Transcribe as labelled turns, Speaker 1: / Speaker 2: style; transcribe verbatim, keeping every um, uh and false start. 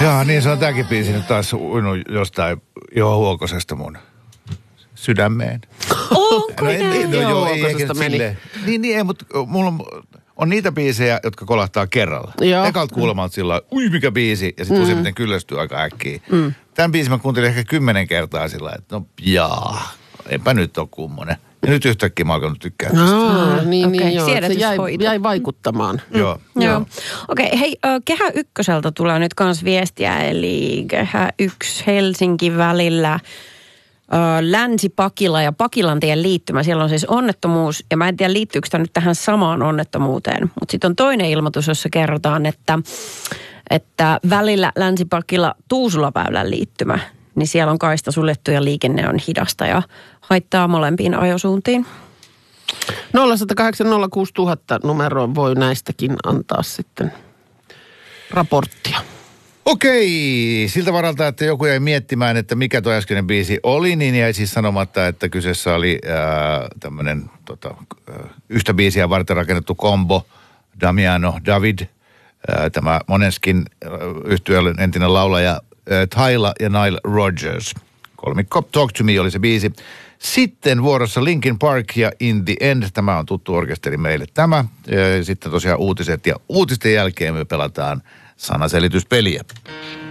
Speaker 1: Jaa, niin se on tääkin biisi nyt taas uinut jostain Juho Huokosesta mun sydämeen.
Speaker 2: Onko
Speaker 1: no, en,
Speaker 2: näin?
Speaker 1: no,
Speaker 3: Juho
Speaker 1: joo, ei ehkä
Speaker 3: Huokosesta meni.
Speaker 1: silleen. Niin, niin ei, mutta mulla on, on niitä biisejä, jotka kolahtaa kerralla.
Speaker 3: Joo.
Speaker 1: Ekalta kuulemalta sillä lailla, ui mikä biisi, ja sitten mm. useimmiten kyllästyy aika äkkiä. Mm. Tämän biisin mä kuuntelin ehkä kymmenen kertaa sillä lailla, että no jaa, enpä nyt ole kummonen. Ja nyt yhtäkkiä mä alkanut tykkää tästä.
Speaker 3: Aa, niin,
Speaker 2: Okei,
Speaker 3: niin joo. Se jäi,
Speaker 2: siedätyshoito.
Speaker 3: jäi vaikuttamaan.
Speaker 1: Mm. Joo.
Speaker 2: Joo. Okei, okay, hei, ö, Kehä Ykköseltä tulee nyt kans viestiä, eli Kehä Yksi Helsinki välillä ö, Länsi-Pakila ja Pakilantien liittymä. Siellä on siis onnettomuus, ja mä en tiedä liittyykö tämä nyt tähän samaan onnettomuuteen, mutta sitten on toinen ilmoitus, jossa kerrotaan, että, että välillä Länsi-Pakila Tuusulaväylän liittymä, niin siellä on kaista suljettu ja liikenne on hidasta ja haittaa molempiin ajosuuntiin.
Speaker 3: nolla yksi nolla kahdeksan nolla kuusi nolla nolla nolla numeroon voi näistäkin antaa sitten raporttia.
Speaker 1: Okei, siltä varalta, että joku jäi miettimään, että mikä tuo äskeinen biisi oli, niin jäi siis sanomatta, että kyseessä oli äh, tämmöinen tota, äh, yhtä biisiä varten rakennettu kombo, Damiano David, äh, tämä Måneskin äh, yhtyeen entinen laulaja äh, Tyla ja Nile Rodgers. Kolmikko Talk to Me oli se biisi. Sitten vuorossa Linkin Park ja In the End. Tämä on tuttu orkesteri meille tämä. Sitten tosiaan uutiset ja uutisten jälkeen me pelataan sanaselityspeliä.